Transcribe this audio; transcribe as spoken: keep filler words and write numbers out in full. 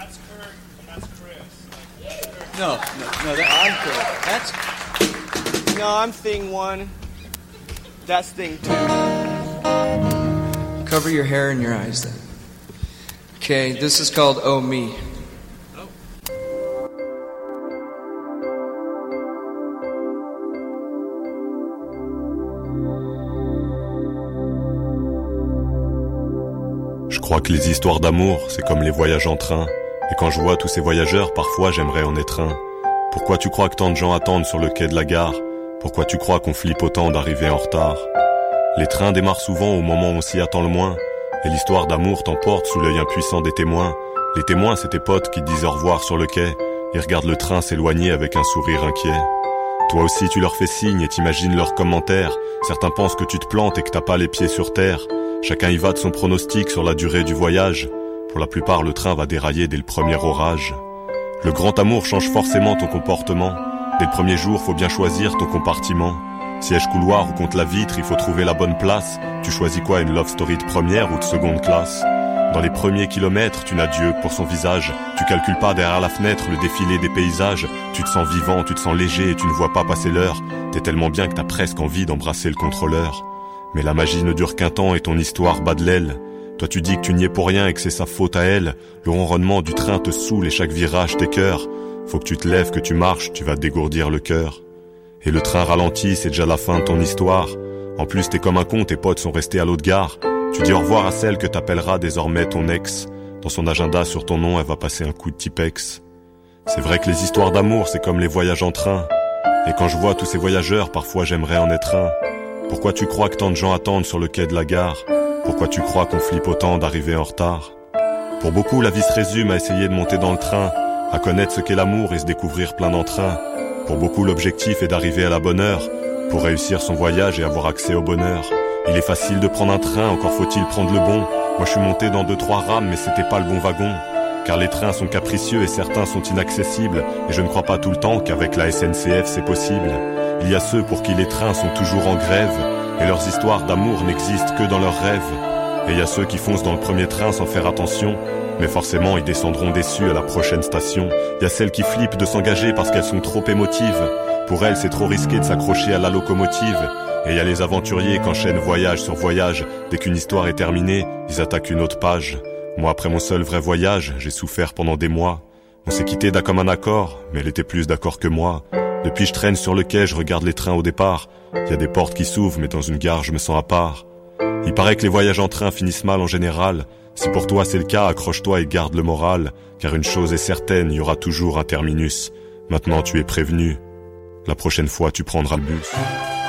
No, no, no, that, I'm Kurt. That's... No, I'm thing one. That's thing two. Cover your hair and your eyes then. Okay, this is called Oh Me. Je crois que les histoires d'amour, c'est comme les voyages en train. Et quand je vois tous ces voyageurs, parfois j'aimerais en être un. Pourquoi tu crois que tant de gens attendent sur le quai de la gare? Pourquoi tu crois qu'on flippe autant d'arriver en retard? Les trains démarrent souvent au moment où on s'y attend le moins. Et l'histoire d'amour t'emporte sous l'œil impuissant des témoins. Les témoins, c'est tes potes qui te disent au revoir sur le quai. Ils regardent le train s'éloigner avec un sourire inquiet. Toi aussi tu leur fais signe et t'imagines leurs commentaires. Certains pensent que tu te plantes et que t'as pas les pieds sur terre. Chacun y va de son pronostic sur la durée du voyage. Pour la plupart, le train va dérailler dès le premier orage. Le grand amour change forcément ton comportement. Dès le premier jour, faut bien choisir ton compartiment. Siège couloir ou contre la vitre, il faut trouver la bonne place. Tu choisis quoi, une love story de première ou de seconde classe? Dans les premiers kilomètres, tu n'as Dieu que pour son visage. Tu calcules pas derrière la fenêtre le défilé des paysages. Tu te sens vivant, tu te sens léger et tu ne vois pas passer l'heure. T'es tellement bien que t'as presque envie d'embrasser le contrôleur. Mais la magie ne dure qu'un temps et ton histoire bat de l'aile. Toi tu dis que tu n'y es pour rien et que c'est sa faute à elle. Le ronronnement du train te saoule et chaque virage t'écœure. Faut que tu te lèves, que tu marches, tu vas te dégourdir le cœur. Et le train ralentit, c'est déjà la fin de ton histoire. En plus t'es comme un con, tes potes sont restés à l'autre gare. Tu dis au revoir à celle que t'appelleras désormais ton ex. Dans son agenda sur ton nom, elle va passer un coup de Tipex. C'est vrai que les histoires d'amour, c'est comme les voyages en train. Et quand je vois tous ces voyageurs, parfois j'aimerais en être un. Pourquoi tu crois que tant de gens attendent sur le quai de la gare? Pourquoi tu crois qu'on flippe autant d'arriver en retard? Pour beaucoup, la vie se résume à essayer de monter dans le train, à connaître ce qu'est l'amour et se découvrir plein d'entrain. Pour beaucoup, l'objectif est d'arriver à la bonne heure, pour réussir son voyage et avoir accès au bonheur. Il est facile de prendre un train, encore faut-il prendre le bon. Moi je suis monté dans deux trois rames, mais c'était pas le bon wagon. Car les trains sont capricieux et certains sont inaccessibles. Et je ne crois pas tout le temps qu'avec la S N C F c'est possible. Il y a ceux pour qui les trains sont toujours en grève, et leurs histoires d'amour n'existent que dans leurs rêves. Et il y a ceux qui foncent dans le premier train sans faire attention, mais forcément ils descendront déçus à la prochaine station. Il y a celles qui flippent de s'engager parce qu'elles sont trop émotives. Pour elles c'est trop risqué de s'accrocher à la locomotive. Et il y a les aventuriers qui enchaînent voyage sur voyage. Dès qu'une histoire est terminée, ils attaquent une autre page. Moi après mon seul vrai voyage, j'ai souffert pendant des mois. On s'est quitté d'un commun accord, mais elle était plus d'accord que moi. Depuis je traîne sur le quai, je regarde les trains au départ. Il y a des portes qui s'ouvrent, mais dans une gare je me sens à part. Il paraît que les voyages en train finissent mal en général. Si pour toi c'est le cas, accroche-toi et garde le moral. Car une chose est certaine, il y aura toujours un terminus. Maintenant tu es prévenu. La prochaine fois tu prendras le bus.